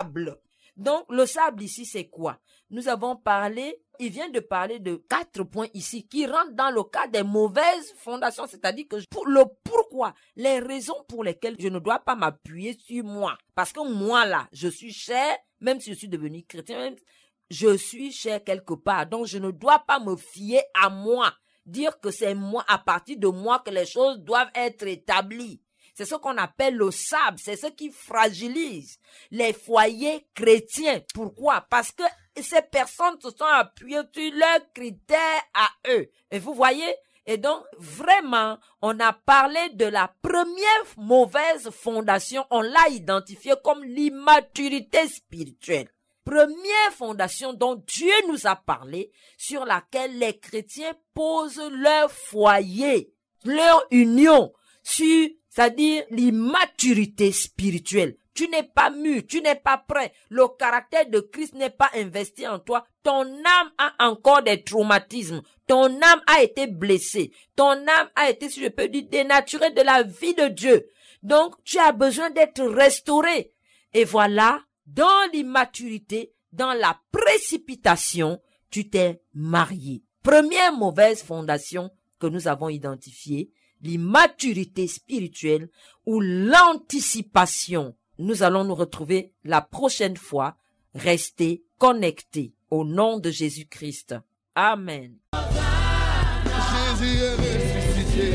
sable. Donc, le sable ici, c'est quoi? Nous avons parlé, il vient de parler de 4 points ici qui rentrent dans le cas des mauvaises fondations, c'est-à-dire que pour le pourquoi, les raisons pour lesquelles je ne dois pas m'appuyer sur moi. Parce que moi, là, je suis cher, même si je suis devenu chrétien, je suis cher quelque part. Donc, je ne dois pas me fier à moi. Dire que c'est moi, à partir de moi, que les choses doivent être établies. C'est ce qu'on appelle le sable. C'est ce qui fragilise les foyers chrétiens. Pourquoi? Parce que ces personnes se sont appuyées sur leurs critères à eux. Et vous voyez? Et donc, vraiment, on a parlé de la première mauvaise fondation. On l'a identifiée comme l'immaturité spirituelle. Première fondation dont Dieu nous a parlé, sur laquelle les chrétiens posent leur foyer, leur union, c'est-à-dire l'immaturité spirituelle. Tu n'es pas mûr, tu n'es pas prêt. Le caractère de Christ n'est pas investi en toi. Ton âme a encore des traumatismes. Ton âme a été blessée. Ton âme a été, si je peux dire, dénaturée de la vie de Dieu. Donc, tu as besoin d'être restauré. Et voilà, dans l'immaturité, dans la précipitation, tu t'es marié. Première mauvaise fondation que nous avons identifiée, l'immaturité spirituelle ou l'anticipation. Nous allons nous retrouver la prochaine fois. Restez connectés au nom de Jésus-Christ. Amen. Jésus est ressuscité.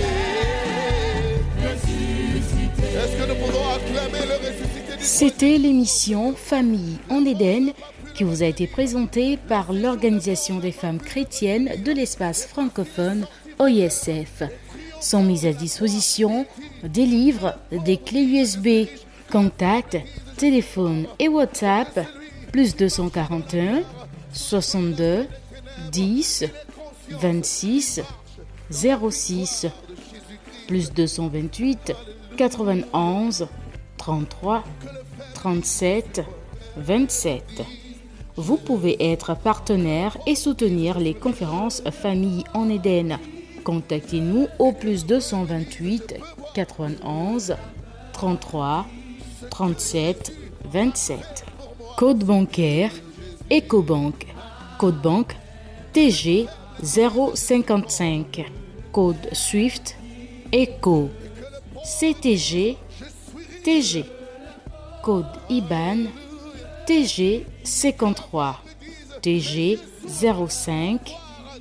Est-ce que nous pouvons acclamer le ressuscité? C'était l'émission Famille en Éden qui vous a été présentée par l'Organisation des femmes chrétiennes de l'espace francophone OISF. Sont mises à disposition des livres, des clés USB, contacts, téléphone et WhatsApp, plus 241 62 10 26 06, plus 228 91 33 37 27. Vous pouvez être partenaire et soutenir les conférences Famille en Éden. Contactez-nous au plus 228 91 33 37 27. Code bancaire Ecobank. Code banque TG 055. Code Swift ECO CTG TG. Code IBAN TG 53 TG 05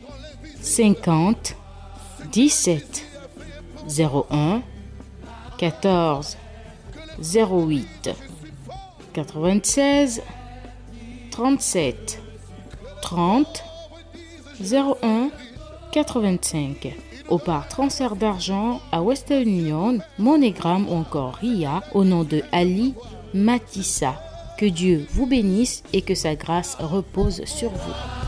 50 17 01 14 08 96 37 30 01 85 ou par transfert d'argent à Western Union, MoneyGram ou encore RIA au nom de Ali Matissa. Que Dieu vous bénisse et que sa grâce repose sur vous.